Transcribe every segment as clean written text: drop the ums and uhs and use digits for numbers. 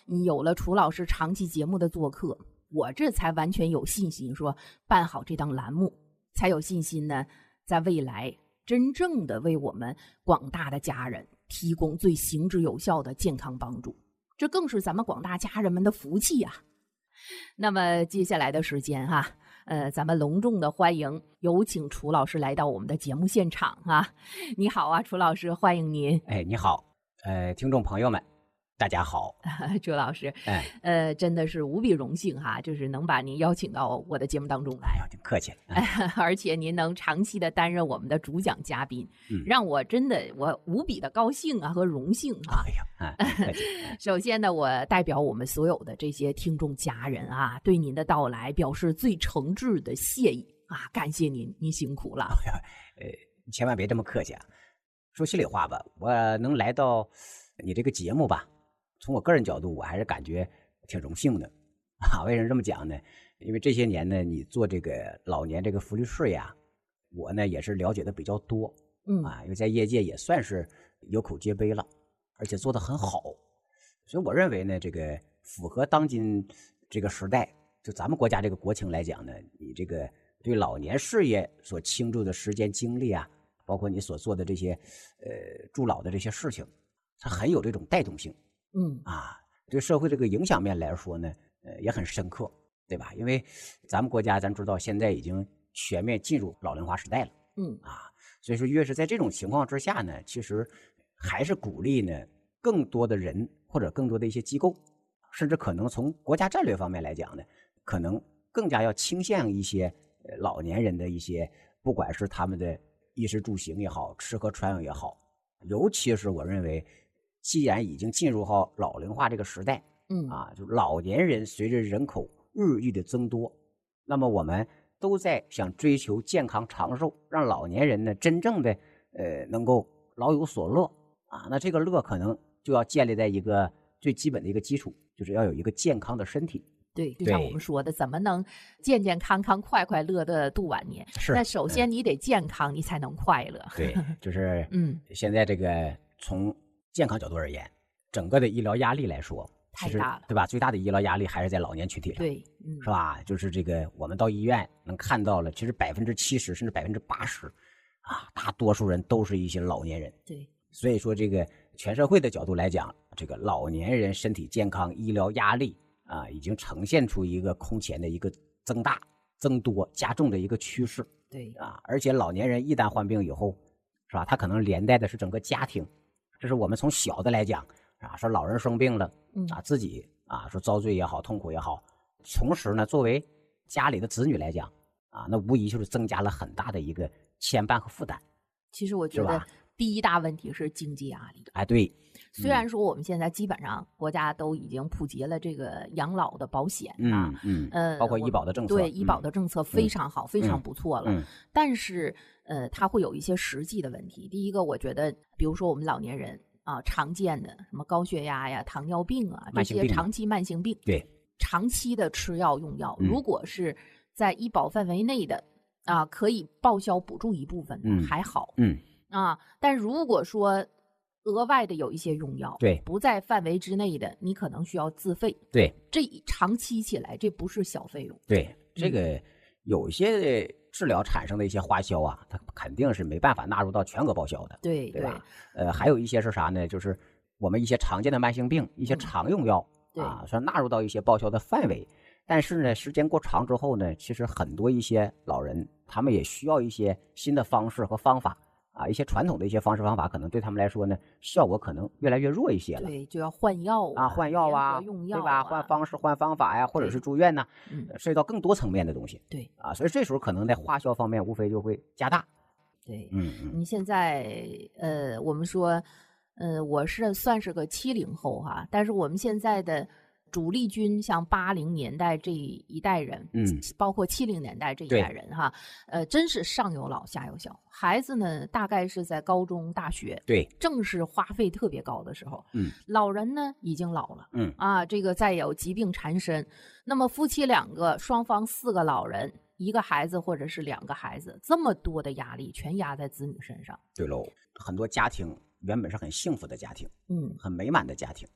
你有了楚老师长期节目的做客，我这才完全有信心说办好这档栏目，才有信心呢，在未来真正的为我们广大的家人提供最行之有效的健康帮助，这更是咱们广大家人们的福气啊。那么接下来的时间咱们隆重的欢迎，有请楚老师来到我们的节目现场啊！你好啊，楚老师，欢迎您。 哎，你好，听众朋友们，大家好。 楚老师，真的是无比荣幸哈，就是能把您邀请到我的节目当中来。 哎呀，挺客气。 而且您能长期的担任我们的主讲嘉宾，让我真的无比的高兴啊和荣幸啊！ 哎呀，客气。 首先呢，我代表我们所有的这些听众家人啊，对您的到来表示最诚挚的谢意啊！感谢您，您辛苦了。 千万别这么客气啊！说心里话吧，我能来到你这个节目吧，从我个人角度，我还是感觉挺荣幸的啊。为什么这么讲呢？因为这些年呢，你做这个老年这个福利事业啊，我呢也是了解的比较多，因为在业界也算是有口皆碑了，而且做得很好，所以我认为呢，这个符合当今这个时代，就咱们国家这个国情来讲呢，你这个对老年事业所倾注的时间精力啊，包括你所做的这些助老的这些事情，它很有这种带动性。对社会这个影响面来说呢，也很深刻，对吧？因为咱们国家咱知道现在已经全面进入老龄化时代了，所以说越是在这种情况之下呢，其实还是鼓励呢更多的人或者更多的一些机构，甚至可能从国家战略方面来讲呢，可能更加要倾向一些老年人的一些，不管是他们的衣食住行也好，吃喝穿用也好，尤其是我认为，既然已经进入到老龄化这个时代，就老年人随着人口日益的增多，那么我们都在想追求健康长寿，让老年人呢真正的能够老有所乐啊。那这个乐可能就要建立在一个最基本的一个基础，就是要有一个健康的身体。 对，就像我们说的，怎么能健健康康、快快乐的度晚年？ 是， 那首先你得健康，你才能快乐。 对，就是现在这个从健康角度而言，整个的医疗压力来说， 太大了， 对吧？最大的医疗压力还是在老年群体上， 对， 是吧？就是这个我们到医院能看到了，其实70%甚至80%大多数人都是一些老年人。 对， 所以说这个全社会的角度来讲，这个老年人身体健康、医疗压力已经呈现出一个空前的一个增大、增多、加重的一个趋势。 对而且老年人一旦患病以后，是吧？他可能连带的是整个家庭。这是我们从小的来讲说老人生病了自己说遭罪也好，痛苦也好，同时呢，作为家里的子女来讲那无疑就是增加了很大的一个牵绊和负担。 其实我觉得第一大问题是经济压力。 对。 虽然说我们现在基本上国家都已经普及了这个养老的保险包括医保的政策， 对，医保的政策非常好，非常不错了。但是它会有一些实际的问题。第一个，我觉得比如说我们老年人常见的什么高血压呀、糖尿病这些长期慢性病， 对， 长期的吃药用药，如果是在医保范围内的可以报销补助一部分还好，但如果说额外的有一些用药， 对， 不在范围之内的，你可能需要自费， 对， 这长期起来这不是小费用， 对，这个有一些治疗产生的一些花销它肯定是没办法纳入到全额报销的， 对吧？还有一些是啥呢？就是我们一些常见的慢性病，一些常用药虽然纳入到一些报销的范围，但是呢，时间过长之后呢，其实很多一些老人他们也需要一些新的方式和方法。一些传统的一些方式方法，可能对他们来说呢，效果可能越来越弱一些了。 对，就要换药换药用药对吧？换方式、换方法呀，或者是住院涉及到更多层面的东西。 对所以这时候可能在花销方面，无非就会加大。 对，你现在我们说，我是算是个70后但是我们现在的主力军像80年代这一代人，包括70年代这一代人真是上有老下有小。孩子呢，大概是在高中、大学， 对， 正是花费特别高的时候。老人呢已经老了，这个再有疾病缠身，那么夫妻2个，双方4个老人，1个孩子或者是2个孩子，这么多的压力全压在子女身上。 对喽，很多家庭原本是很幸福的家庭，很美满的家庭。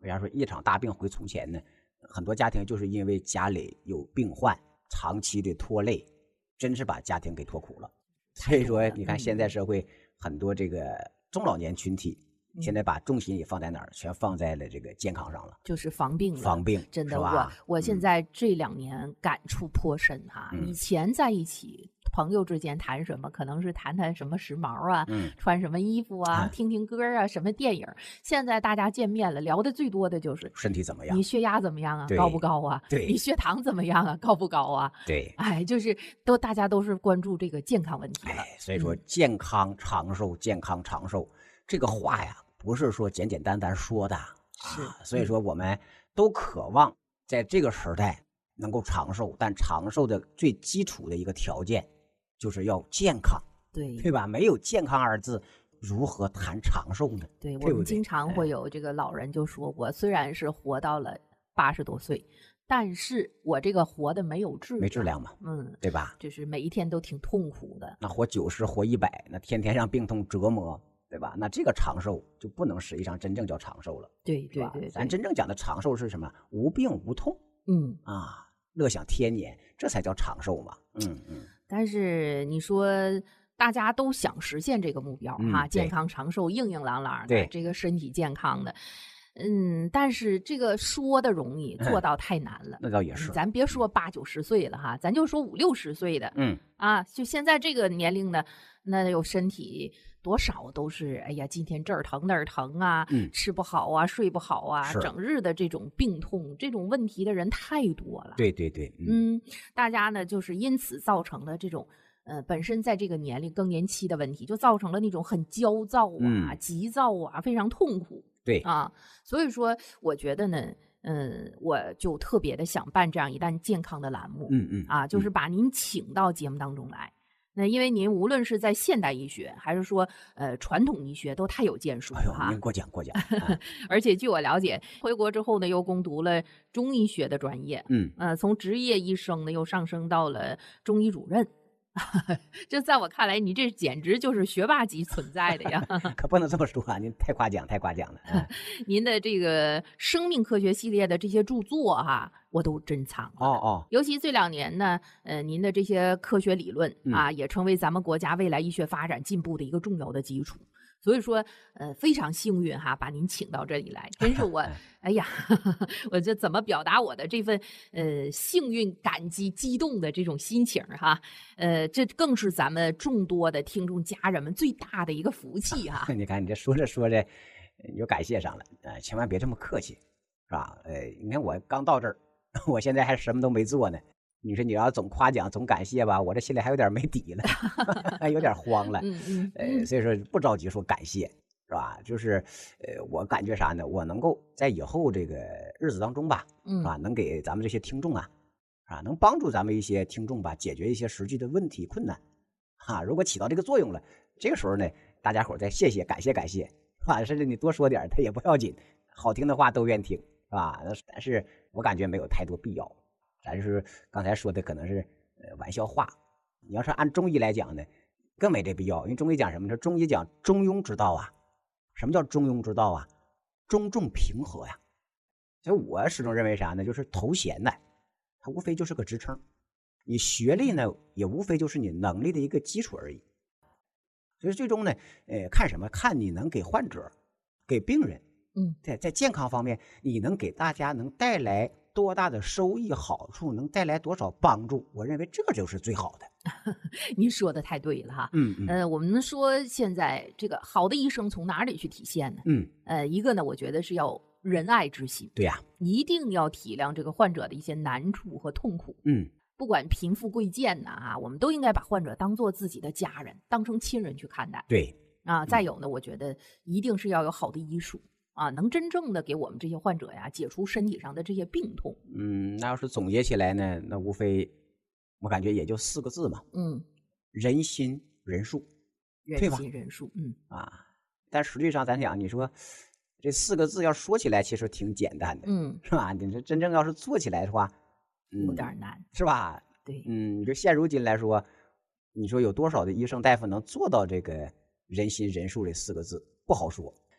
为啥说一场大病回从前呢？很多家庭就是因为家里有病患，长期的拖累，真是把家庭给拖苦了。所以说，你看现在社会很多这个中老年群体，现在把重心也放在哪儿？全放在了这个健康上了， 就是防病了。 防病， 真的， 我我现在这2年感触颇深哈。以前在一起，朋友之间谈什么，可能是谈谈什么时髦啊，穿什么衣服啊，听听歌啊，什么电影。现在大家见面了，聊的最多的就是身体怎么样， 你血压怎么样啊，高不高啊？ 对， 你血糖怎么样啊，高不高啊？ 对， 哎，就是大家都是关注这个健康问题了。 所以说健康长寿，健康长寿这个话呀，不是说简简单单说的， 是。 所以说我们都渴望在这个时代能够长寿，但长寿的最基础的一个条件就是要健康，对吧？没有健康2字，如何谈长寿呢？ 对，我们经常会有这个老人就说，我虽然是活到了80多岁，但是我这个活的没有质量， 没质量嘛，对吧？ 就是每一天都挺痛苦的。 那活90活100，那天天让病痛折磨，对吧？那这个长寿就不能实际上真正叫长寿了。 对， 咱真正讲的长寿是什么？无病无痛，乐享天年，这才叫长寿嘛。 但是你说大家都想实现这个目标哈，健康长寿、硬硬朗朗的，这个身体健康的。但是这个说的容易，做到太难了。 那倒也是， 咱别说80、90岁了哈，咱就说50、60岁的，就现在这个年龄的，那有身体多少都是，哎呀，今天这儿疼那儿疼啊，吃不好啊，睡不好啊，整日的这种病痛，这种问题的人太多了。 对， 大家呢就是因此造成了这种。本身在这个年龄更年期的问题，就造成了那种很焦躁啊、急躁啊，非常痛苦。 对啊，所以说我觉得呢，我就特别的想办这样一档健康的栏目，就是把您请到节目当中来。那因为您无论是在现代医学还是说传统医学都太有建树了哈。 您过奖。 而且据我了解，回国之后呢，又攻读了中医学的专业，从职业医生呢又上升到了中医主任。这在我看来，你这简直就是学霸级存在的呀！ 可不能这么说啊，您太夸奖了。 您的这个生命科学系列的这些著作哈，我都珍藏了。尤其这2年呢，您的这些科学理论也成为咱们国家未来医学发展进步的一个重要的基础。所以说，非常幸运哈，把您请到这里来，真是我，哎呀，我这怎么表达我的这份幸运、感激、激动的这种心情哈？这更是咱们众多的听众家人们最大的一个福气哈。 你看你这说着你就感谢上了，千万别这么客气，是吧？你看我刚到这儿，我现在还什么都没做呢。你说你要总夸奖总感谢吧，我这心里还有点没底了，还有点慌了。所以说不着急说感谢，是吧？就是我感觉啥呢？我能够在以后这个日子当中吧，是吧？能给咱们这些听众能帮助咱们一些听众吧，解决一些实际的问题困难如果起到这个作用了，这个时候呢，大家伙再谢谢感谢，是吧？甚至你多说点他也不要紧，好听的话都愿听，是吧？但是我感觉没有太多必要。咱是刚才说的可能是玩笑话，你要是按中医来讲呢，更没这必要。因为中医讲什么？这中医讲中庸之道啊。什么叫中庸之道啊？中重平和呀。所以我始终认为啥呢？就是头衔呢，它无非就是个职称，你学历呢也无非就是你能力的一个基础而已。所以最终呢，看什么？看你能给患者、给病人，在健康方面，你能给大家能带来多大的收益好处，能带来多少帮助，我认为这个就是最好的。 您说的太对了哈。我们说现在这个好的医生从哪里去体现呢？一个呢，我觉得是要仁爱之心。 对呀， 一定要体谅这个患者的一些难处和痛苦。不管贫富贵贱呐我们都应该把患者当做自己的家人，当成亲人去看待。 对再有呢，我觉得一定是要有好的医术。能真正的给我们这些患者呀解除身体上的这些病痛。 那要是总结起来呢，那无非我感觉也就4个字嘛。人心仁术， 人心仁术。 但实际上咱讲，你说这4个字要说起来其实挺简单的，是吧？你这真正要是做起来的话， 有点难， 是吧？ 对， 就现如今来说，你说有多少的医生大夫能做到这个人心仁术这4个字？不好说。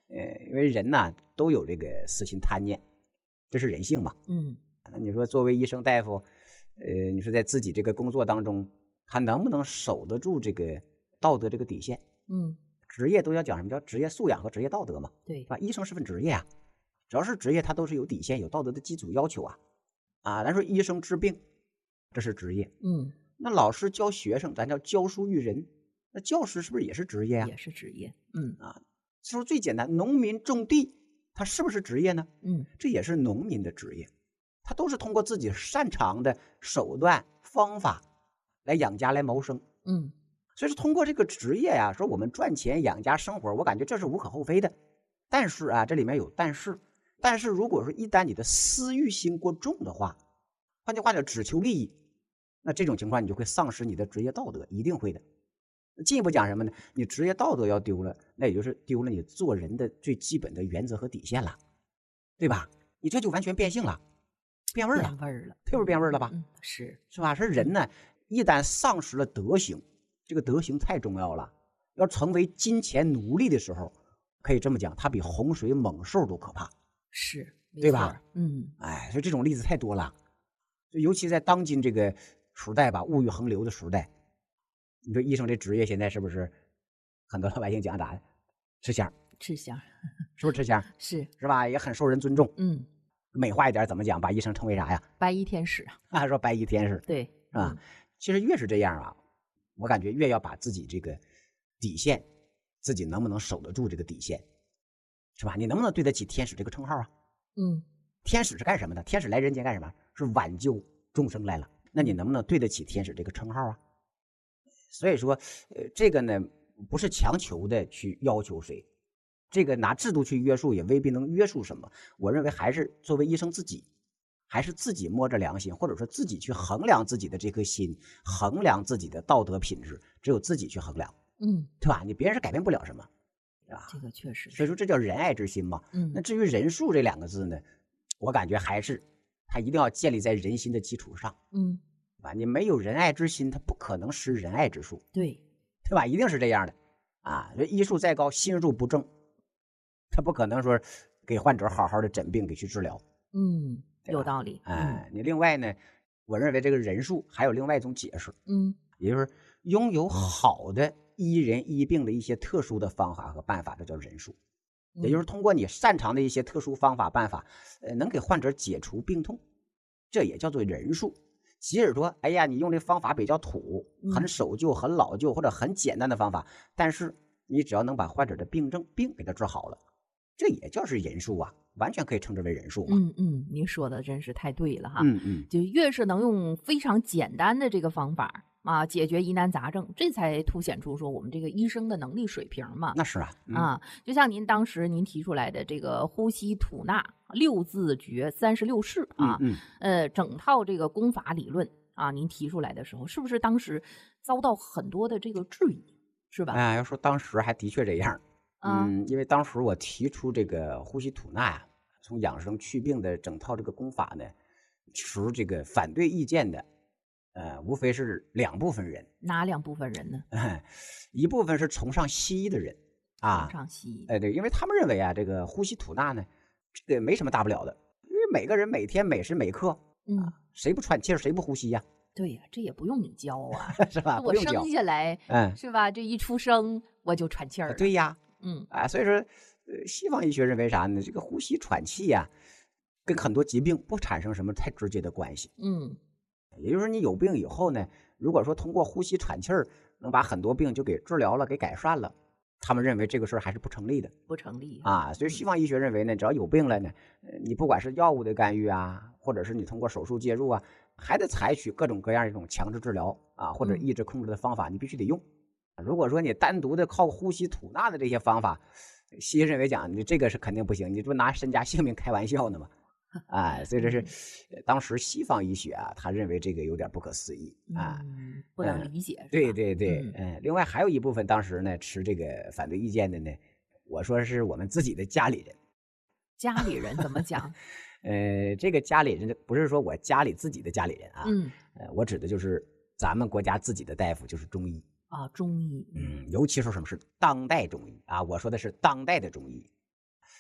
因为人呐都有这个私心贪念，这是人性嘛。那你说作为医生大夫，你说在自己这个工作当中，他能不能守得住这个道德这个底线？职业都要讲什么叫职业素养和职业道德嘛？ 对， 是吧？医生是份职业啊，只要是职业，它都是有底线、有道德的基础要求啊。咱说医生治病，这是职业。那老师教学生，咱叫教书育人。那教师是不是也是职业啊？ 也是职业。 说最简单，农民种地，他是不是职业呢？这也是农民的职业，他都是通过自己擅长的手段方法来养家来谋生。所以说通过这个职业呀，说我们赚钱养家生活，我感觉这是无可厚非的。但是啊，这里面有但是如果说一旦你的私欲心过重的话，换句话讲只求利益，那这种情况你就会丧失你的职业道德，一定会的。进一步讲什么呢？你职业道德要丢了，那也就是丢了你做人的最基本的原则和底线了，对吧？你这就完全变性了，变味儿了，这不是变味儿了吧？ 是吧？说人呢，一旦丧失了德行，这个德行太重要了。要成为金钱奴隶的时候，可以这么讲，它比洪水猛兽都可怕， 是， 对吧？所以这种例子太多了，尤其在当今这个时代吧，物欲横流的时代。你说医生这职业现在是不是很多老百姓讲咋的？吃香， 是不是吃香？ 是吧？也很受人尊重。美化一点怎么讲？把医生称为啥呀？ 白衣天使啊，说白衣天使， 对， 是吧？其实越是这样啊，我感觉越要把自己这个底线，自己能不能守得住这个底线，是吧？你能不能对得起天使这个称号啊？天使是干什么的？天使来人间干什么？是挽救众生来了。那你能不能对得起天使这个称号啊？所以说，这个呢，不是强求的去要求谁，这个拿制度去约束也未必能约束什么。我认为还是作为医生自己，还是自己摸着良心，或者说自己去衡量自己的这颗心，衡量自己的道德品质，只有自己去衡量，对吧？你别人是改变不了什么，对吧？ 这个确实。 所以说这叫仁爱之心嘛。那至于仁术这两个字呢，我感觉还是它一定要建立在人心的基础上。你没有仁爱之心，它不可能施仁爱之术， 对吧？一定是这样的啊！医术再高，心术不正，他不可能说给患者好好的诊病，给去治疗。 有道理。 你另外呢，我认为这个仁术还有另外一种解释，也就是拥有好的医人医病的一些特殊的方法和办法，这叫仁术。也就是通过你擅长的一些特殊方法办法，能给患者解除病痛，这也叫做仁术。即使说，哎呀，你用这方法比较土，很守旧、很老旧或者很简单的方法，但是你只要能把患者的病给他治好了，这也叫是仁术啊，完全可以称之为仁术嘛。 您说的真是太对了哈。就越是能用非常简单的这个方法解决疑难杂症，这才凸显出说我们这个医生的能力水平嘛。 那是啊。 就像您当时您提出来的这个呼吸吐纳6字诀36式整套这个功法理论您提出来的时候，是不是当时遭到很多的这个质疑，是吧？ 要说当时还的确这样。因为当时我提出这个呼吸吐纳从养生祛病的整套这个功法呢，持这个反对意见的无非是2部分人。 哪2部分人呢？ 一部分是崇尚西医的人崇尚西医。 对，因为他们认为这个呼吸吐纳呢，这个没什么大不了的，因为每个人每天每时每刻，谁不喘气儿谁不呼吸呀？ 对呀，这也不用你教啊， 是吧？ 我生下来，是吧？这一出生我就喘气儿。 对呀，所以说，西方医学认为啥呢？这个呼吸喘气呀，跟很多疾病不产生什么太直接的关系。也就是说，你有病以后呢，如果说通过呼吸喘气儿能把很多病就给治疗了、给改善了，他们认为这个事儿还是不成立的。 不成立所以西方医学认为呢，只要有病了呢，你不管是药物的干预或者是你通过手术介入还得采取各种各样一种强制治疗或者抑制控制的方法，你必须得用。如果说你单独的靠呼吸吐纳的这些方法，西医认为讲你这个是肯定不行，你这不拿身家性命开玩笑呢吗？所以这是当时西方医学他认为这个有点不可思议不能理解。 对，另外还有一部分当时呢持这个反对意见的呢，我说是我们自己的家里人。 家里人怎么讲？ 这个家里人不是说我家里自己的家里人我指的就是咱们国家自己的大夫，就是中医中医。 尤其是什么是当代中医我说的是当代的中医。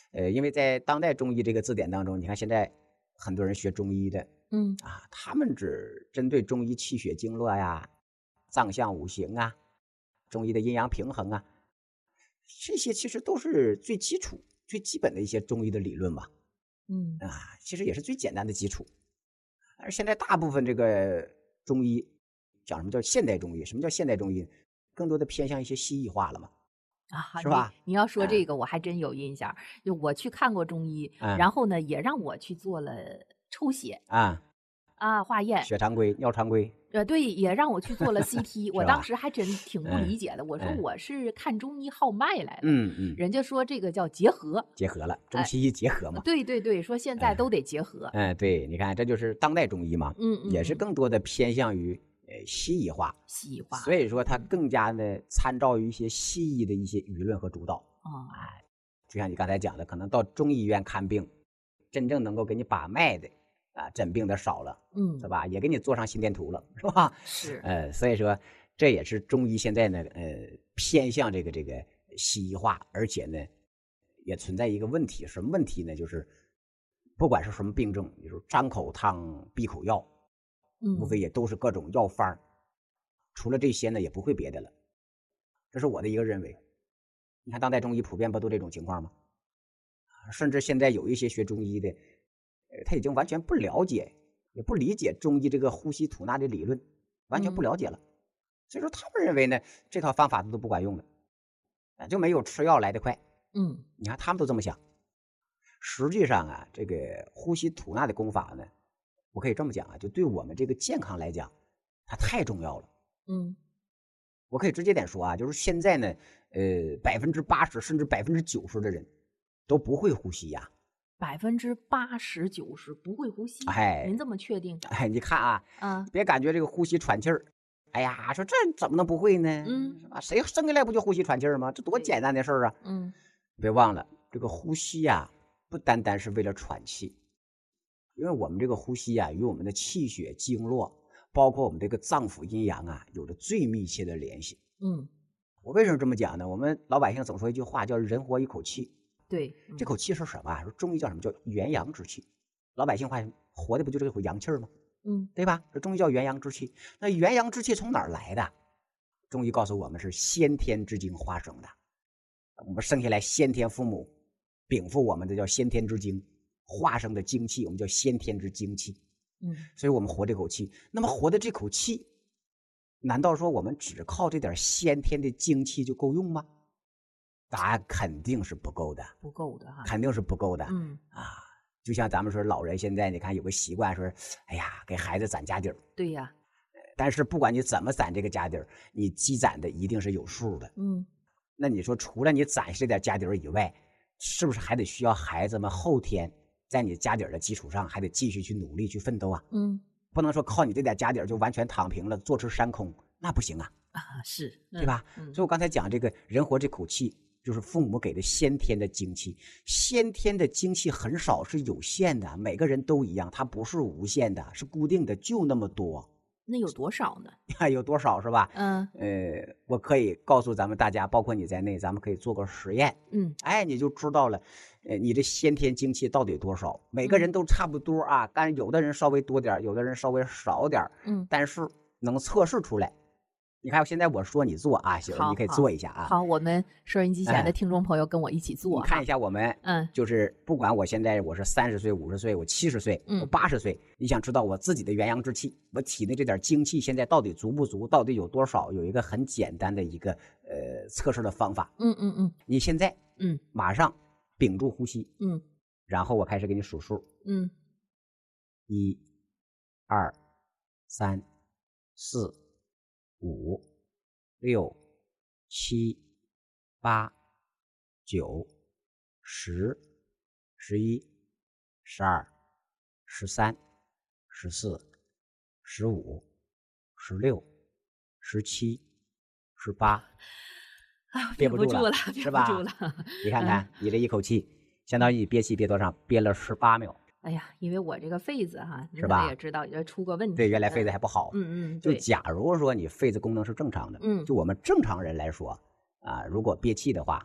因为在当代中医这个字典当中，你看现在很多人学中医的，他们只针对中医气血经络呀、脏象五行啊、中医的阴阳平衡啊，这些其实都是最基础、最基本的一些中医的理论嘛。其实也是最简单的基础。而现在大部分这个中医讲什么叫现代中医？什么叫现代中医？更多的偏向一些西医化了嘛，是吧？ 你要说这个，我还真有印象。就我去看过中医，然后呢，也让我去做了抽血化验， 血常规、尿常规。 对，也让我去做了 CT。我当时还真挺不理解的，我说我是看中医号脉来了。人家说这个叫结合， 结合了，中西医结合嘛。 对对对，说现在都得结合。 对，你看这就是当代中医嘛。也是更多的偏向于西医化。 西医化， 所以说它更加的参照于一些西医的一些舆论和主导。就像你刚才讲的，可能到中医院看病，真正能够给你把脉的诊病的少了，是吧？也给你做上心电图了，是吧？ 是， 所以说这也是中医现在呢，偏向这个西医化，而且呢，也存在一个问题，什么问题呢？就是不管是什么病症，比如张口汤、闭口药，无非也都是各种药方，除了这些呢，也不会别的了。这是我的一个认为。你看当代中医普遍不都这种情况吗？甚至现在有一些学中医的。他已经完全不了解，也不理解中医这个呼吸吐纳的理论，完全不了解了。所以说他们认为呢，这套方法都不管用的，就没有吃药来得快。你看他们都这么想。实际上这个呼吸吐纳的功法呢，我可以这么讲就对我们这个健康来讲，它太重要了。我可以直接点说就是现在呢，80%甚至90%的人都不会呼吸呀。 80%、90%不会呼吸，您这么确定？ 你看别感觉这个呼吸喘气儿，哎呀，说这怎么能不会呢？是吧？谁生下来不就呼吸喘气儿吗？这多简单的事儿啊！别忘了这个呼吸不单单是为了喘气，因为我们这个呼吸与我们的气血经络，包括我们这个脏腑阴阳有着最密切的联系。我为什么这么讲呢？我们老百姓总说一句话叫“人活一口气”。 对， 这口气是什么说中医叫什么？叫元阳之气。老百姓话活的不就这口阳气吗？对吧？这中医叫元阳之气。那元阳之气从哪儿来的？中医告诉我们是先天之精化生的。我们生下来，先天父母禀赋我们的叫先天之精，化生的精气我们叫先天之精气。所以我们活这口气。那么活的这口气，难道说我们只靠这点先天的精气就够用吗？答案肯定是不够的， 不够的肯定是不够的。就像咱们说老人现在你看有个习惯说，哎呀，给孩子攒家底儿。 对呀， 但是不管你怎么攒这个家底儿，你积攒的一定是有数的。那你说除了你攒这点家底儿以外，是不是还得需要孩子们后天在你家底儿的基础上还得继续去努力去奋斗不能说靠你这点家底儿就完全躺平了，坐吃山空，那不行是， 对吧？所以我刚才讲这个人活这口气，就是父母给的先天的精气。先天的精气很少，是有限的，每个人都一样，它不是无限的，是固定的，就那么多。 那有多少呢？ 有多少是吧？我可以告诉咱们大家，包括你在内，咱们可以做个实验。你就知道了，你这先天精气到底多少？每个人都差不多但有的人稍微多点，有的人稍微少点。但是能测试出来。你看现在我说你做行，你可以做一下好，我们收音机前的听众朋友跟我一起做。 你看一下我们，就是不管我现在我是30岁、50岁，我70岁，我80岁，你想知道我自己的元阳之气，我体内这点精气现在到底足不足，到底有多少？有一个很简单的一个测试的方法。你现在马上屏住呼吸，然后我开始给你数数。1、2、3、4、5、6、7、8、9、10、11、12、13、14、15、16、17、18，憋不住了，是吧？你看看，你这一口气，相当于你憋气憋多长？憋了18秒。 哎呀，因为我这个肺子是吧？ 也知道也出过问题。 对，原来肺子还不好。就假如说你肺子功能是正常的，就我们正常人来说如果憋气的话，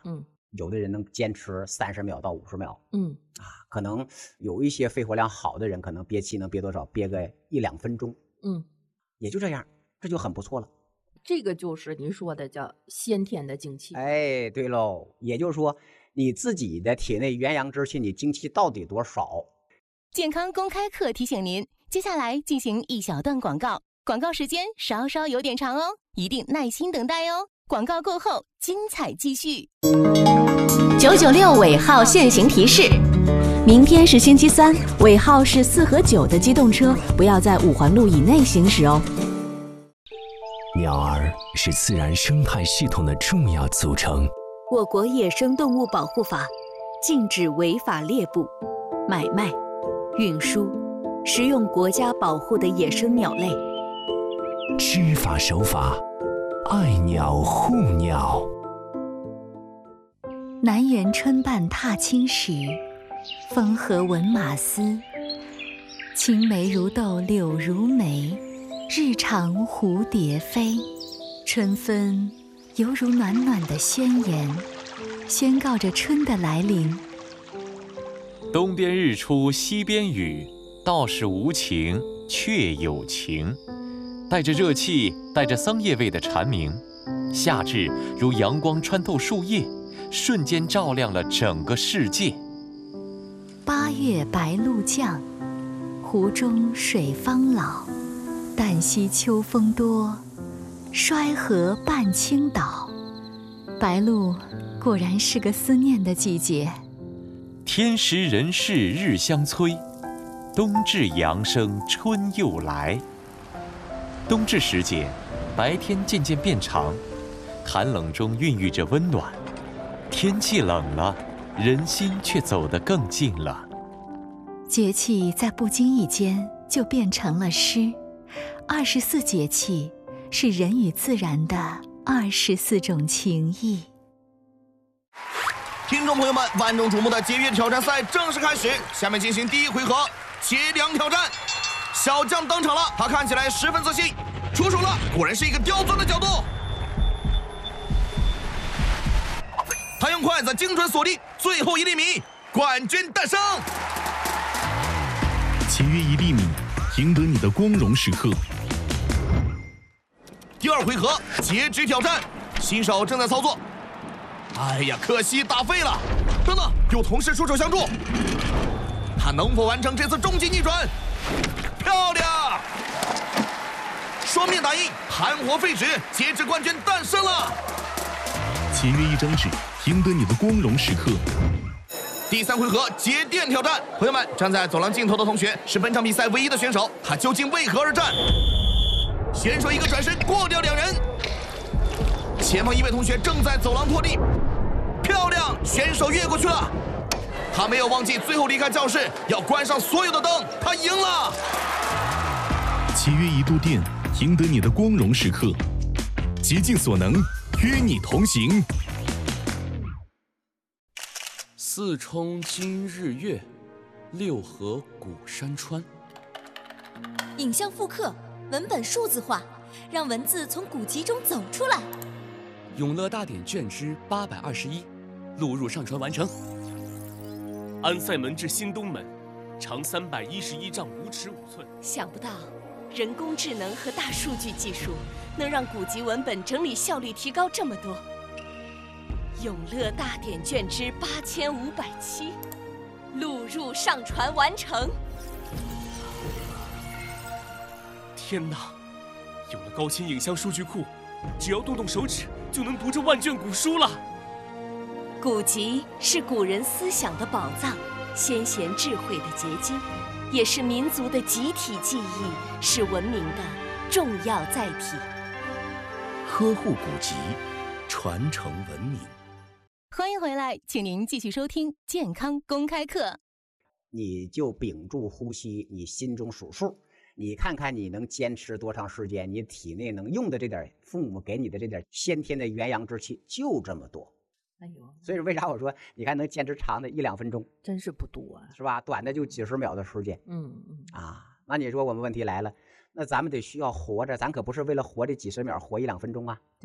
有的人能坚持30秒到50秒。可能有一些肺活量好的人，可能憋气能憋多少？憋个1-2分钟。也就这样，这就很不错了。 这个就是您说的叫先天的精气。 哎，对喽，也就是说你自己的体内元阳之气，你精气到底多少？ 健康公开课提醒您，接下来进行一小段广告，广告时间稍稍有点长哦，一定耐心等待哦。广告过后，精彩继续。996尾号限行提示：明天是星期三，尾号是4和9的机动车不要在5环路以内行驶哦。 鸟儿是自然生态系统的重要组成。 我国野生动物保护法禁止违法猎捕、买卖、运输、食用国家保护的野生鸟类。 知法守法，爱鸟护鸟。 南园春半踏青时，风和闻马嘶。青梅如豆柳如眉，日长蝴蝶飞。春分犹如暖暖的宣言，宣告着春的来临。 东边日出西边雨，道是无晴却有晴。带着热气，带着桑叶味的蝉鸣，夏至如阳光穿透树叶，瞬间照亮了整个世界。 8月白露降，湖中水方老。旦夕秋风多，衰河半倾倒。白露果然是个思念的季节。 天时人事日相催，冬至阳生春又来。冬至时节，白天渐渐变长，寒冷中孕育着温暖。天气冷了，人心却走得更近了。 节气在不经意间就变成了诗。24节气是人与自然的24种情谊。 听众朋友们，万众瞩目的节约挑战赛正式开始，下面进行第一回合节粮挑战。小将登场了，他看起来十分自信，出手了，果然是一个刁钻的角度。他用筷子精准锁定最后1厘米，冠军诞生。 节约1厘米，赢得你的光荣时刻。 第2回合截肢挑战，新手正在操作。哎呀，可惜打废了。等等，有同事出手相助，他能否完成这次终极逆转？漂亮！双面打印，盘活废纸，截肢冠军诞生了。 节约1张纸，赢得你的光荣时刻。 第3回合节电挑战，朋友们，站在走廊尽头的同学是本场比赛唯一的选手，他究竟为何而战？选手一个转身过掉2人，前方一位同学正在走廊拖地，漂亮，选手越过去了。他没有忘记最后离开教室要关上所有的灯，他赢了。 节约1度电，赢得你的光荣时刻。竭尽所能，与你同行。 4冲今日月，6合古山川。 影像复刻，文本数字化，让文字从古籍中走出来。 永乐大典卷之821，录入上传完成。安塞门至新东门，长311丈5尺5寸。 想不到，人工智能和大数据技术能让古籍文本整理效率提高这么多。永乐大典卷之8507，录入上传完成。 天哪！有了高清影像数据库，只要动动手指就能读这万卷古书了。 古籍是古人思想的宝藏，先贤智慧的结晶，也是民族的集体记忆，是文明的重要载体。 呵护古籍，传承文明。 欢迎回来，请您继续收听健康公开课。 你就屏住呼吸，你心中数数，你看看你能坚持多长时间，你体内能用的这点父母给你的这点先天的元阳之气就这么多。 哎呦， 所以为啥我说你看能坚持长的1-2分钟， 真是不多啊， 是吧？短的就几十秒的时间。那你说我们问题来了，那咱们得需要活着，咱可不是为了活这几十秒，活1-2分钟啊。 对，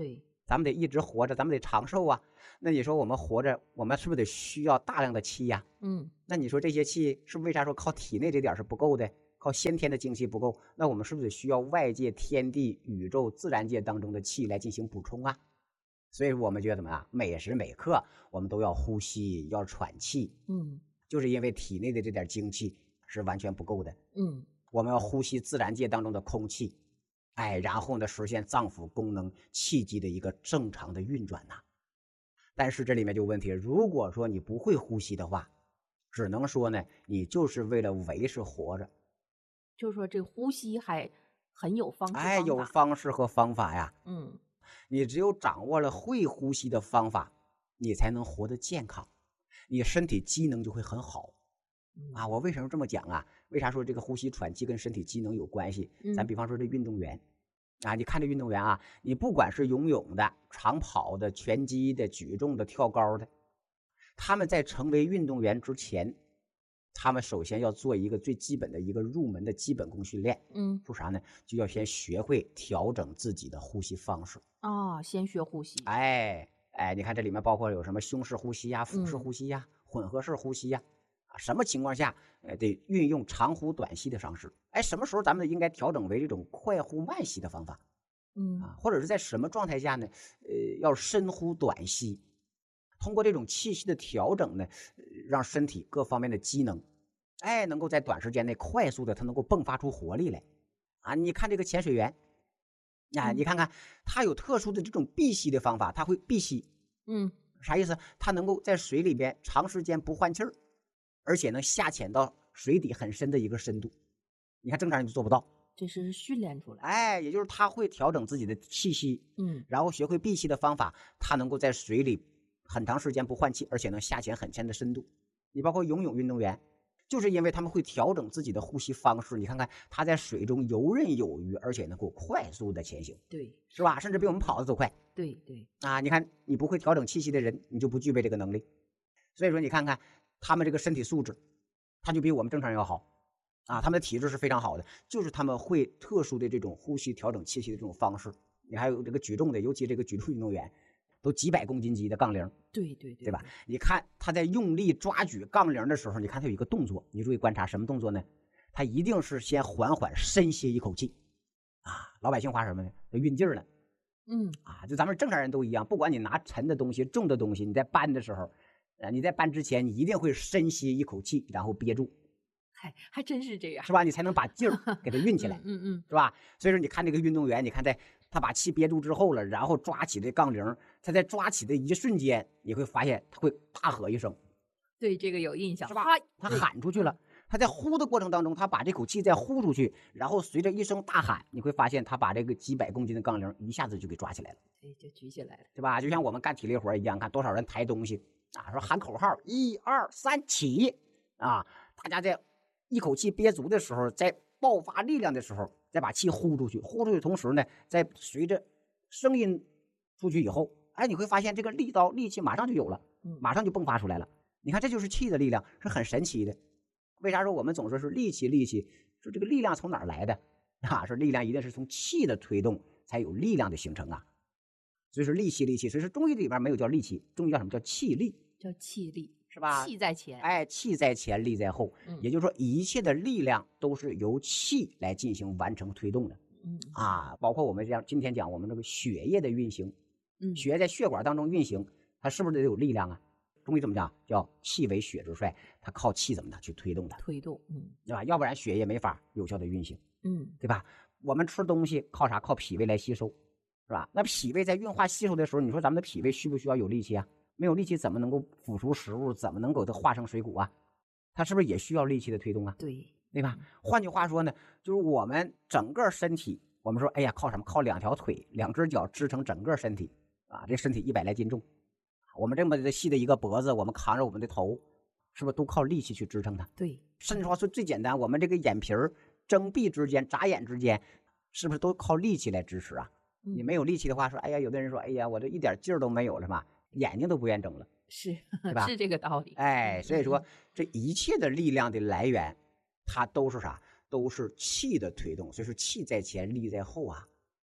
咱们得一直活着，咱们得长寿啊。那你说我们活着，我们是不是得需要大量的气呀？那你说这些气是不是为啥说靠体内这点是不够的？靠先天的精气不够，那我们是不是得需要外界天地宇宙自然界当中的气来进行补充啊？所以我们觉得怎么样？每时每刻我们都要呼吸，要喘气。就是因为体内的这点精气是完全不够的。我们要呼吸自然界当中的空气，然后呢实现脏腑功能气机的一个正常的运转呐。但是这里面就有问题，如果说你不会呼吸的话，只能说呢你就是为了维持活着。 就是说这呼吸还很有方式方法。 有方式和方法呀。你只有掌握了会呼吸的方法，你才能活得健康，你身体机能就会很好。我为什么这么讲啊？为啥说这个呼吸喘气跟身体机能有关系？咱比方说这运动员你看这运动员啊，你不管是游泳的、长跑的、拳击的、举重的、跳高的，他们在成为运动员之前，他们首先要做一个最基本的一个入门的基本功训练。说啥呢？就要先学会调整自己的呼吸方式。 先学呼吸。 你看这里面包括有什么胸式呼吸呀、腹式呼吸呀、混合式呼吸呀，什么情况下得运用长呼短吸的方式？什么时候咱们应该调整为这种快呼慢吸的方法？或者是在什么状态下呢？要深呼短吸。通过这种气息的调整呢，让身体各方面的机能，能够在短时间内快速的，它能够迸发出活力来。你看这个潜水员，你看看他有特殊的这种闭吸的方法，他会闭吸。啥意思？他能够在水里边长时间不换气儿，而且能下潜到水底很深的一个深度。你看正常人就做不到。 这是训练出来。 也就是他会调整自己的气息，然后学会闭吸的方法，他能够在水里很长时间不换气，而且能下潜很深的深度。你包括游泳运动员，就是因为他们会调整自己的呼吸方式，你看看他在水中游刃有余，而且能够快速的前行。 对， 是吧？甚至比我们跑得都快。 对。 你看你不会调整气息的人，你就不具备这个能力。所以说你看看他们这个身体素质，他就比我们正常人要好。他们的体质是非常好的，就是他们会特殊的这种呼吸调整气息的这种方式。你还有这个举重的，尤其这个举重运动员，都几百公斤级的杠铃。对吧？你看他在用力抓举杠铃的时候，你看他有一个动作，你注意观察什么动作呢？他一定是先缓缓深吸一口气。老百姓话什么呢？运劲儿呢。就咱们正常人都一样，不管你拿沉的东西、重的东西，你在搬的时候，你在搬之前，你一定会深吸一口气，然后憋住。 还真是这样， 是吧？你才能把劲儿给它运起来。是吧？所以说你看这个运动员，你看他把气憋住之后了，然后抓起这杠铃，他在抓起的一瞬间，你会发现他会大喝一声。 对，这个有印象， 是吧？他喊出去了。他在呼的过程当中，他把这口气再呼出去，然后随着一声大喊，你会发现他把这个几百公斤的杠铃一下子就给抓起来了。 就举起来了， 对吧？就像我们干体力活一样，看多少人抬东西说喊口号，1、2、3起大家在一口气憋足的时候，在爆发力量的时候，再把气呼出去，呼出去同时呢，再随着声音出去以后，你会发现这个力气马上就有了，马上就迸发出来了。你看这就是气的力量，是很神奇的。为啥说我们总说是力气？说这个力量从哪儿来的说力量一定是从气的推动才有力量的形成所以说力气。所以说中医里边没有叫力气，中医叫什么？叫气力。 叫气力， 是吧？ 气在前。 气在前，力在后。也就是说一切的力量都是由气来进行完成推动的。包括我们今天讲我们这个血液的运行，血液在血管当中运行，它是不是得有力量啊？中医怎么讲？叫气为血之帅，它靠气怎么的去推动它？ 推动， 对吧？要不然血液没法有效的运行，对吧？我们吃东西靠啥？靠脾胃来吸收，是吧？那脾胃在运化吸收的时候，你说咱们的脾胃需不需要有力气啊？没有力气怎么能够腐熟食物？怎么能够它化成水谷啊？它是不是也需要力气的推动啊？对吧？换句话说呢，就是我们整个身体，我们说靠什么？靠2条腿、2只脚支撑整个身体这身体100来斤重。我们这么细的一个脖子，我们扛着我们的头，是不是都靠力气去支撑它？ 对， 甚至说最简单，我们这个眼皮儿、睁闭之间、眨眼之间，是不是都靠力气来支持啊？你没有力气的话，说有的人说，我这一点劲儿都没有了嘛，眼睛都不愿睁了， 是， 对吧？ 是这个道理。 所以说这一切的力量的来源，它都是啥？都是气的推动。所以说气在前，力在后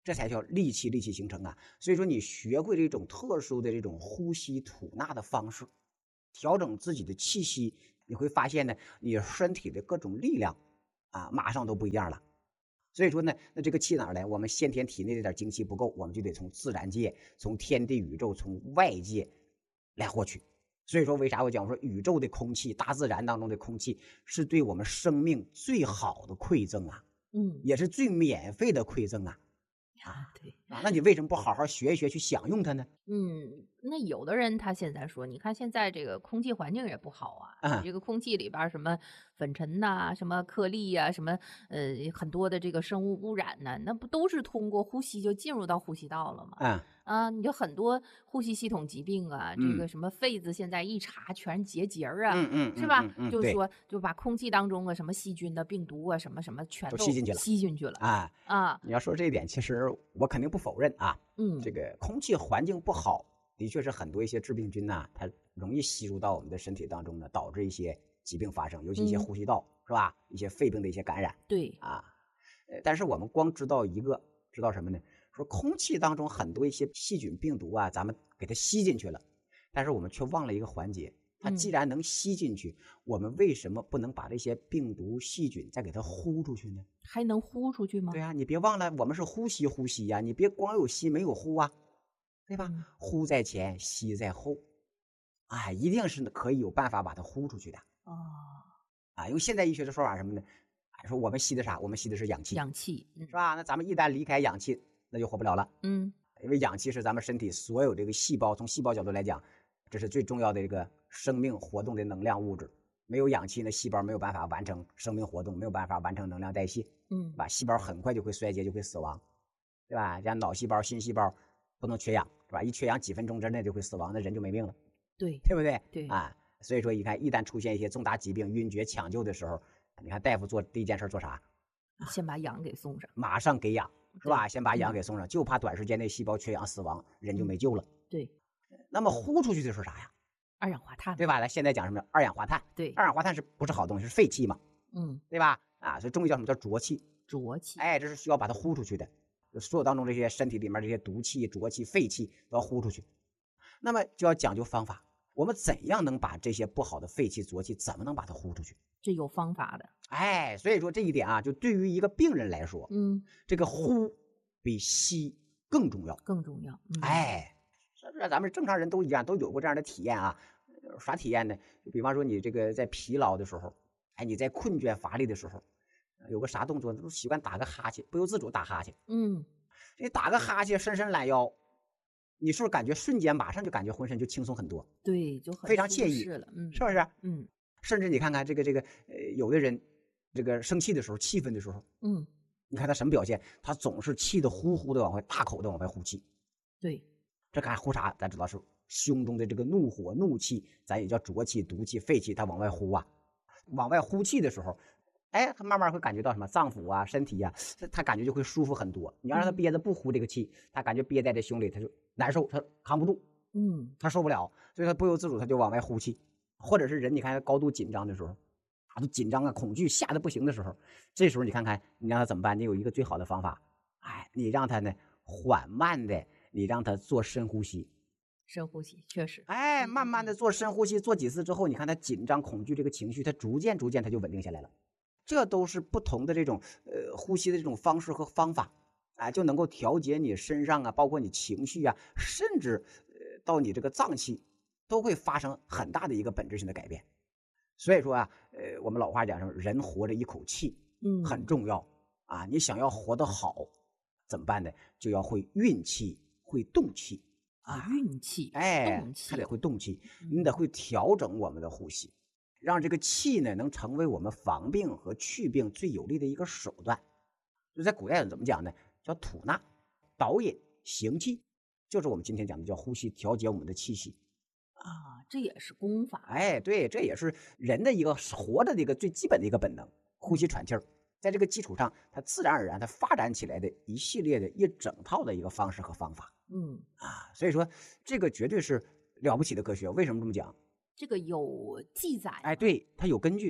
这才叫利气形成啊。所以说你学会这种特殊的这种呼吸吐纳的方式，调整自己的气息，你会发现呢，你身体的各种力量啊，马上都不一样了。所以说呢，那这个气哪儿来？我们先天体内这点精气不够，我们就得从自然界、从天地宇宙、从外界来获取。所以说，为啥我讲说宇宙的空气、大自然当中的空气是对我们生命最好的馈赠啊，也是最免费的馈赠啊。 对啊，那你为什么不好好学一学，去享用它呢？ 那有的人他现在说，你看现在这个空气环境也不好啊，这个空气里边什么粉尘呐、什么颗粒呀、什么很多的这个生物污染呢，那不都是通过呼吸就进入到呼吸道了吗？你就很多呼吸系统疾病啊，这个什么肺子现在一查全是结节啊，是吧？就是说就把空气当中的什么细菌的病毒啊，什么什么全都吸进去了啊！ 你要说这一点，其实我肯定不否认啊。这个空气环境不好，的确是很多一些致病菌呐，它容易吸入到我们的身体当中呢，导致一些疾病发生，尤其一些呼吸道是吧？一些肺病的一些感染。 对啊，但是我们光知道知道什么呢？说空气当中很多一些细菌病毒啊，咱们给它吸进去了，但是我们却忘了一个环节，它既然能吸进去，我们为什么不能把这些病毒细菌再给它呼出去呢？ 还能呼出去吗？ 对啊，你别忘了，我们是呼吸呀，你别光有吸没有呼啊，对吧？呼在前，吸在后，一定是可以有办法把它呼出去的。因为现代医学的说法什么呢？说我们吸的啥？我们吸的是氧气，是吧？那咱们一旦离开氧气，那就活不了了。因为氧气是咱们身体所有这个细胞，从细胞角度来讲，这是最重要的一个生命活动的能量物质。没有氧气，那细胞没有办法完成生命活动，没有办法完成能量代谢，细胞很快就会衰竭，就会死亡，对吧？像脑细胞、心细胞不能缺氧，是吧？一缺氧几分钟之内就会死亡，那人就没命了，对不对？ 对所以说你看，一旦出现一些重大疾病、晕厥、抢救的时候，你看大夫做第一件事做啥？ 先把氧给送上， 马上给氧，是吧？先把氧给送上，就怕短时间内细胞缺氧死亡，人就没救了。 对。 那么呼出去的是啥呀？ 二氧化碳， 对吧？咱现在讲什么？二氧化碳。 对， 二氧化碳是不是好东西？是废气嘛？对吧？所以中医叫什么？叫浊气。 浊气。 这是需要把它呼出去的。所有当中这些身体里面这些毒气、浊气、废气都要呼出去。那么就要讲究方法，我们怎样能把这些不好的废气、浊气，怎么能把它呼出去？ 这有方法的。 所以说这一点啊，就对于一个病人来说，这个呼比吸更重要，是不是？咱们正常人都一样，都有过这样的体验啊。啥体验呢？就比方说你这个在疲劳的时候，你在困倦乏力的时候，有个啥动作，都习惯打个哈欠，不由自主打哈欠。这打个哈欠，伸伸懒腰，你是不是感觉瞬间马上就感觉浑身就轻松很多？ 对，就很非常惬意了， 是不是？甚至你看看这个有的人这个生气的时候、气愤的时候，你看他什么表现？他总是气得呼呼的往外大口的往外呼气。 对。 这看呼啥？咱知道是胸中的这个怒火、怒气，咱也叫浊气、毒气、废气，它往外呼啊。往外呼气的时候，他慢慢会感觉到什么脏腑啊、身体啊，他感觉就会舒服很多。你要让他憋着不呼这个气，他感觉憋在这胸里，他就难受，他扛不住，他受不了，所以他不由自主他就往外呼气。或者是人，你看他高度紧张的时候，都紧张啊、恐惧吓得不行的时候，这时候你看看你让他怎么办？你有一个最好的方法，你让他呢缓慢的。你让他做深呼吸， 确实， 慢慢的做深呼吸，做几次之后，你看他紧张、恐惧这个情绪，他逐渐他就稳定下来了。这都是不同的这种呼吸的这种方式和方法，就能够调节你身上啊，包括你情绪啊，甚至到你这个脏器，都会发生很大的一个本质性的改变。所以说啊，我们老话讲什么，人活着一口气，很重要啊。你想要活得好，怎么办呢？就要会运气。会动气运气，动气， 还得会动气，你得会调整我们的呼吸，让这个气呢能成为我们防病和祛病最有力的一个手段。就在古代怎么讲呢？叫吐纳、导引、行气，就是我们今天讲的叫呼吸，调节我们的气息这也是功法。 对，这也是人的一个活着的一个最基本的一个本能，呼吸喘气儿。在这个基础上，它自然而然它发展起来的一系列的一整套的一个方式和方法。所以说这个绝对是了不起的科学。为什么这么讲？ 这个有记载。 对，它有根据。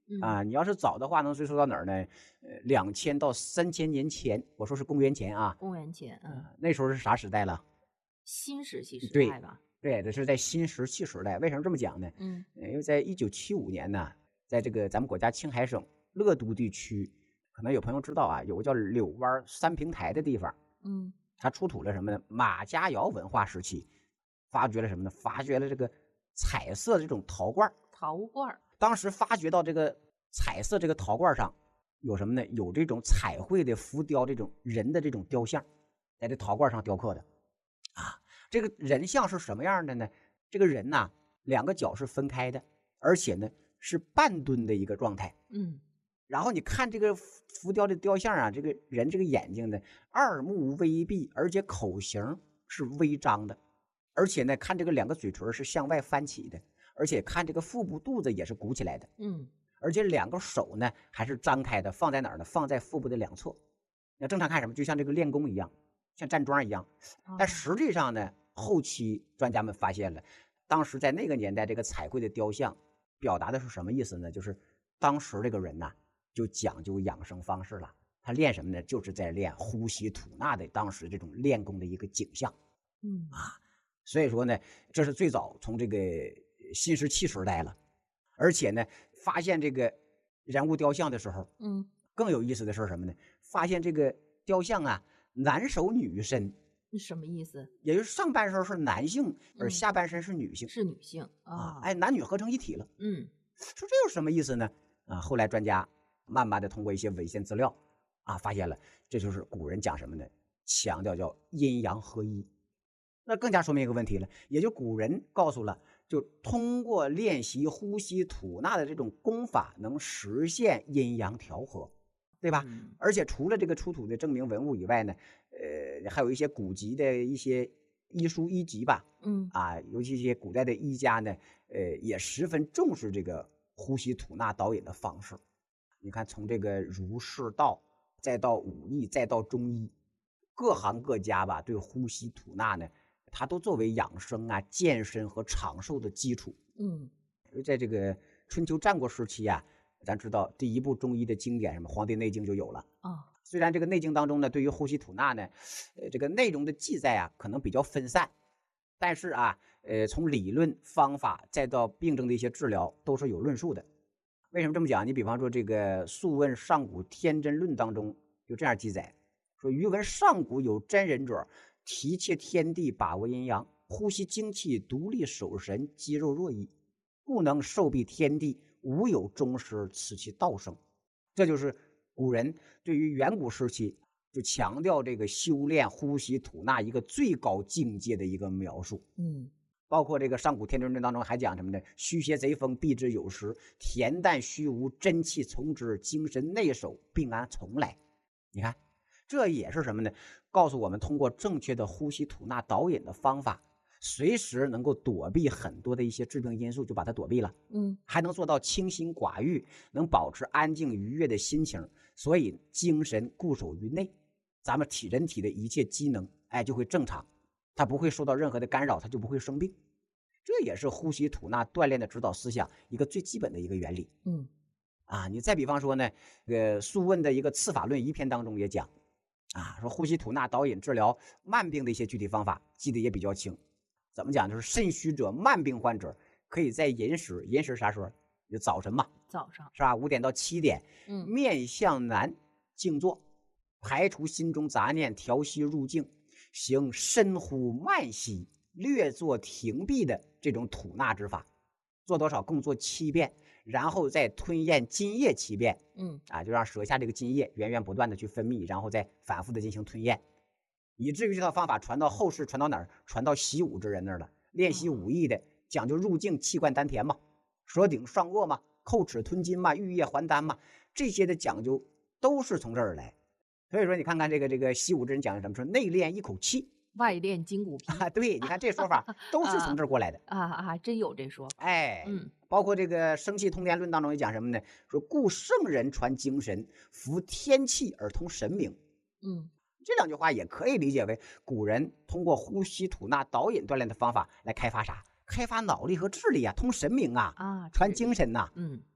你要是早的话，能追溯到哪儿呢？2000到3000年前，我说是公元前啊。 公元前， 那时候是啥时代了？ 新石器时代吧。 对，这是在新石器时代。为什么这么讲呢？因为在1975年呢，在这个咱们国家青海省乐都地区，可能有朋友知道啊，有个叫柳湾三平台的地方，它出土了什么呢？马家窑文化时期，发掘了什么呢？发掘了这个彩色的这种陶罐。当时发掘到这个彩色这个陶罐上有什么呢？有这种彩绘的浮雕，这种人的这种雕像，在这陶罐上雕刻的啊。这个人像是什么样的呢？这个人呐，两个脚是分开的，而且呢是半蹲的一个状态。然后你看这个浮雕的雕像啊，这个人这个眼睛呢，二目微闭，而且口型是微张的，而且呢，看这个两个嘴唇是向外翻起的，而且看这个腹部肚子也是鼓起来的。而且两个手呢还是张开的，放在哪儿呢？放在腹部的两侧。那正常看什么？就像这个练功一样，像站桩一样。但实际上呢，后期专家们发现了，当时在那个年代，这个彩绘的雕像表达的是什么意思呢？就是当时这个人呐，就讲究养生方式了。他练什么呢？就是在练呼吸吐纳的当时这种练功的一个景象。所以说呢，这是最早从这个新石器时代了。而且呢，发现这个人物雕像的时候，更有意思的是什么呢？发现这个雕像啊，男手女身。 什么意思？ 也就是上半身是男性，而下半身是女性。 是女性啊， 男女合成一体了。说这有什么意思呢？后来专家慢慢的通过一些文献资料发现了，这就是古人讲什么呢？强调叫阴阳合一。那更加说明一个问题了，也就古人告诉了，就通过练习呼吸吐纳的这种功法，能实现阴阳调和，对吧？而且除了这个出土的证明文物以外呢，还有一些古籍的一些医书医籍吧，尤其一些古代的医家呢，也十分重视这个呼吸吐纳导引的方式。你看，从这个儒释道，再到武艺，再到中医，各行各家吧，对呼吸吐纳呢，它都作为养生健身和长寿的基础。在这个春秋战国时期啊，咱知道第一部中医的经典什么《黄帝内经》就有了。虽然这个内经当中呢，对于呼吸吐纳呢，这个内容的记载可能比较分散，但是从理论方法再到病症的一些治疗都是有论述的。为什么这么讲？你比方说这个《素问·上古天真论》当中就这样记载说：“余闻上古有真人者，提切天地，把握阴阳，呼吸精气，独立守神，肌肉若矣，故能受庇天地，无有终师，此其道生。”这就是古人对于远古时期就强调这个修炼呼吸吐纳一个最高境界的一个描述。包括这个《上古天真论》当中还讲什么呢？虚邪贼风，避之有时；恬淡虚无，真气从之；精神内守，病安从来。你看，这也是什么呢？告诉我们，通过正确的呼吸吐纳导引的方法，随时能够躲避很多的一些致病因素，就把它躲避了。还能做到清心寡欲，能保持安静愉悦的心情，所以精神固守于内，咱们人体的一切机能就会正常，它不会受到任何的干扰，它就不会生病。这也是呼吸吐纳锻炼的指导思想一个最基本的一个原理。你再比方说呢，《素问》的一个《刺法论仪篇》当中也讲说呼吸吐纳导引治疗慢病的一些具体方法，记得也比较清。怎么讲？就是肾虚者、慢病患者可以在寅时啥时候？就早晨嘛， 早上是吧？5点到7点，面向南静坐，排除心中杂念，调息入静，行深呼慢吸，略作停闭的这种吐纳之法。做多少？共做7遍，然后再吞咽津液7遍。就让舌下这个津液源源不断的去分泌，然后再反复的进行吞咽，以至于这套方法传到后世，传到哪儿？传到习武之人那儿了。练习武艺的讲究入静，气贯丹田嘛，舌顶上腭嘛，叩齿吞金嘛，玉液还丹嘛，这些的讲究都是从这儿来。所以说你看看这个习武之人讲的什么？说内练一口气， 外练筋骨皮。 对，你看这说法都是从这儿过来的。 真有这说法。 包括这个《生气通天论》当中也讲什么呢？说故圣人传精神，服天气而通神明。这两句话也可以理解为古人通过呼吸吐纳导引锻炼的方法来开发啥？开发脑力和智力通神明传精神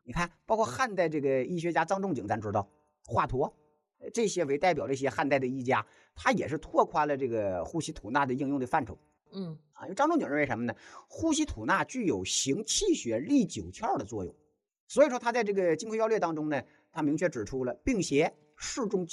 你看，包括汉代这个医学家张仲景，咱知道华佗，这些为代表的一些汉代的医家，他也是拓宽了这个呼吸吐纳的应用的范畴。因为张仲景认为什么呢？呼吸吐纳具有行气血、利九窍的作用，所以说他在这个《金匮要略》当中呢，他明确指出了病邪适中